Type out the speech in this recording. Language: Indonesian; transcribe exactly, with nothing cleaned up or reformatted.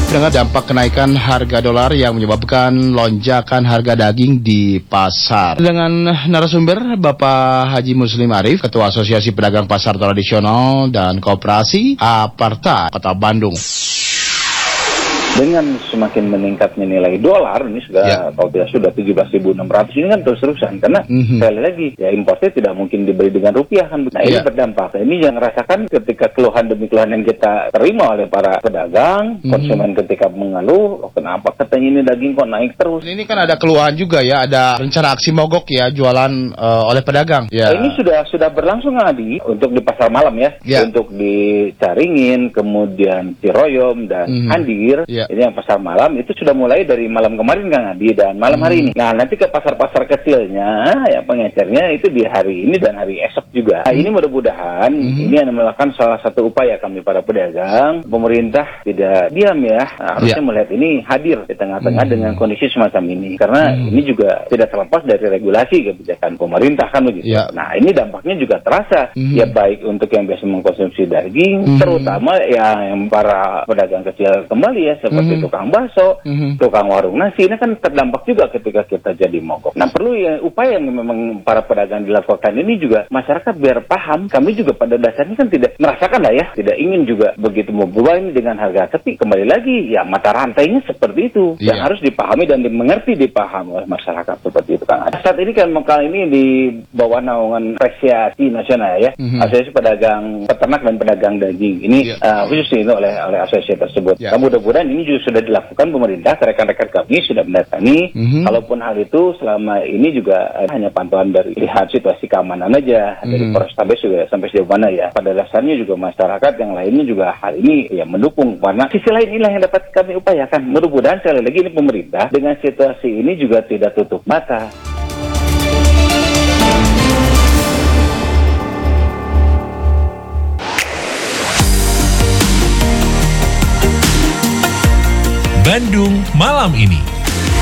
Dengan dampak kenaikan harga dolar yang menyebabkan lonjakan harga daging di pasar. Dengan narasumber Bapak Haji Muslim Arif, Ketua Asosiasi Pedagang Pasar Tradisional dan Koperasi Aparta Kota Bandung. Dengan semakin meningkatnya nilai dolar, ini sudah ya. kalau tidak sudah tujuh belas ribu enam ratus, ini kan terus-terusan. Karena mm-hmm. sekali lagi, ya importnya tidak mungkin dibeli dengan rupiah kan. Nah ya. ini berdampak. Ini yang rasakan ketika keluhan demi keluhan yang kita terima oleh para pedagang, mm-hmm. konsumen ketika mengeluh, oh, kenapa katanya ini daging kok naik terus. Ini kan ada keluhan juga ya, ada rencana aksi mogok ya, jualan uh, oleh pedagang. Ya. Nah, ini sudah sudah berlangsung Adi, untuk di pasar malam ya, ya. untuk di Caringin, kemudian Ciroyom dan mm-hmm. Andir. Ya. Ini yang pasar malam itu sudah mulai dari malam kemarin Kang Adi dan malam hari ini. Nah nanti ke pasar-pasar kecilnya, ya pengecernya itu di hari ini dan hari esok juga. Nah ini mudah-mudahan mm-hmm. ini yang melakukan salah satu upaya kami para pedagang. Pemerintah tidak diam ya, nah, harusnya yeah. melihat ini hadir di tengah-tengah mm-hmm. dengan kondisi semacam ini. Karena mm-hmm. ini juga tidak terlepas dari regulasi kebijakan pemerintah kan begitu. Yeah. Nah ini dampaknya juga terasa mm-hmm. ya baik untuk yang biasa mengkonsumsi daging, mm-hmm. terutama ya yang para pedagang kecil kembali ya. Seperti mm-hmm. tukang bakso, mm-hmm. tukang warung nasi, ini kan terdampak juga ketika kita jadi mogok. Nah perlu ya upaya yang memang para pedagang dilakukan ini juga masyarakat biar paham. Kami juga pada dasarnya kan tidak merasakan lah ya, tidak ingin juga begitu membebani dengan harga. Tapi kembali lagi ya mata rantainya seperti itu yeah. yang harus dipahami dan dimengerti dipahami oleh masyarakat seperti itu kan. Saat ini kan kali ini di bawah naungan Asosiasi Nasional ya, mm-hmm. Asosiasi Pedagang Peternak dan Pedagang Daging. Ini yeah. uh, khusus ini oleh oleh asosiasi tersebut. Yeah. Nah, mudah-mudahan ini juga sudah dilakukan pemerintah, rekan-rekan kami sudah mendatangi. Mm-hmm. Kalaupun hal itu selama ini juga uh, hanya pantauan dari lihat situasi keamanan aja mm-hmm. dari Polrestabes juga sampai sejauh mana ya. Pada dasarnya juga masyarakat yang lainnya juga hal ini ya mendukung. Karena sisi lain inilah yang dapat kami upayakan. Mudah-mudahan sekali lagi ini pemerintah dengan situasi ini juga tidak tutup mata. Bandung malam ini.